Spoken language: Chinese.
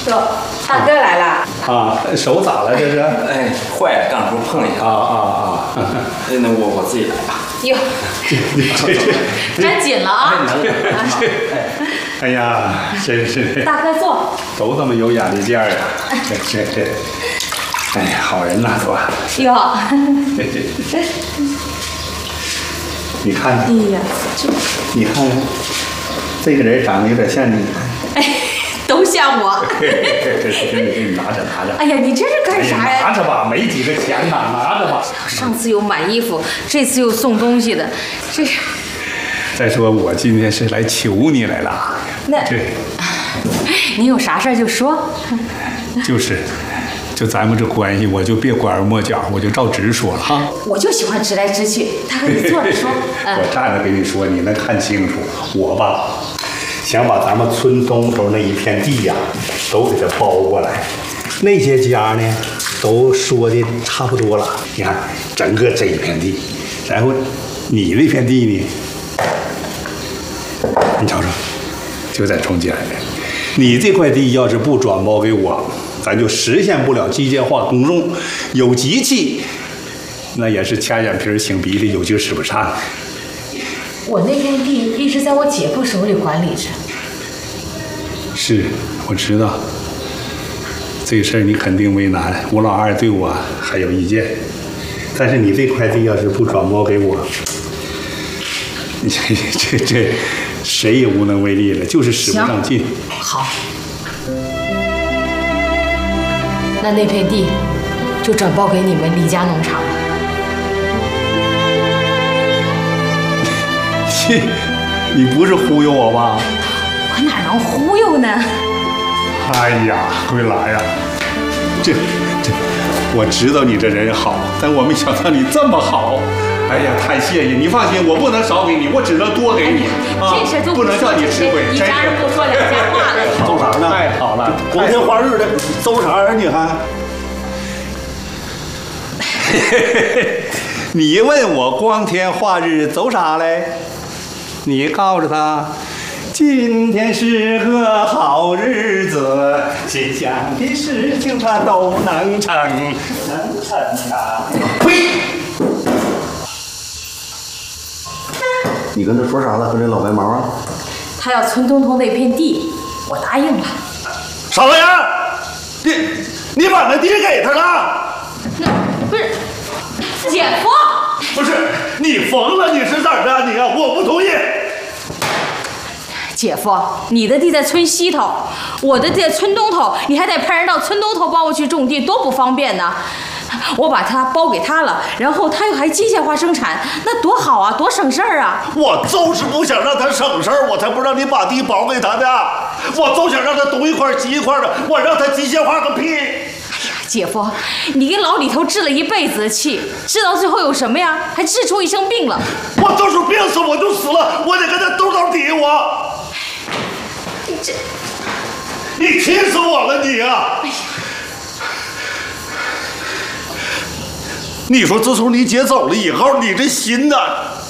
哟，大哥来了啊！手咋了这是？ 哎，坏了，刚不是碰一下。那我自己来吧。 哟，赶紧了啊！ 哎呀，真是大哥坐， 都这么有眼力见儿啊！哎呀，好人呐都。 哟， 你看看， 哎呀， 你看看，这个人长得有点像你。 哎，都像我。 给你拿着。 哎呀，你这是干啥呀？ 拿着吧，没几个钱呐，拿着吧。 上次又买衣服，这次又送东西的，这是。 再说我今天是来求你来了。 那对， 你有啥事儿就说。 就咱们这关系，我就别拐弯抹角，我就照直说了哈。 我就喜欢直来直去。大哥，你坐着说。 我站着跟你说，你能看清楚。我吧，想把咱们村东头那一片地呀，都给它包过来。那些家呢，都说的差不多了。你看，整个这一片地，然后你那片地呢，你瞅瞅，就在中间的。你这块地要是不转包给我，咱就实现不了机械化耕种。有机器，那也是掐眼皮擤鼻涕，有劲使不上。 我那片地一直在我姐夫手里管理着。 是，我知道。这事儿你肯定为难，我老二对我还有意见。但是你这块地要是不转包给我，这谁也无能为力了，就是使不上劲。 好，那片地就转包给你们李家农场了。 你不是忽悠我吧？ 我哪能忽悠呢？ 哎呀，桂兰呀，这，我知道你这人好，但我没想到你这么好。哎呀，太谢谢你！放心，我不能少给你，我只能多给你啊！ 这事就不能叫你吃亏。 一家人不说两家话了。 走啥呢？ 太好了， 光天化日的，走啥呀？你还？ 你问我光天化日走啥嘞？你告诉他，今天是个好日子，心想的事情他都能成，能成啊！呸！ 你跟他说啥了？跟这老白毛啊？ 他要村东头那片地，我答应了。 傻玩意儿！你把那地给他了？ 那不是姐夫？ 不是你疯了？你是咋的？你啊，我不同意。 姐夫，你的地在村西头，我的地在村东头，你还得派人到村东头帮我去种地，多不方便呢。我把它包给他了，然后他又还机械化生产，那多好啊，多省事儿啊！ 我就是不想让他省事儿，我才不让你把地包给他的。我就想让他东一块西一块的，我让他机械化个屁！ 姐夫，你跟老李头置了一辈子的气，治到最后有什么呀？还治出一身病了。 我就是病死我就死了，我得跟他斗到底。你气死我了你啊！哎呀！你说自从你姐走了以后，你这心呐，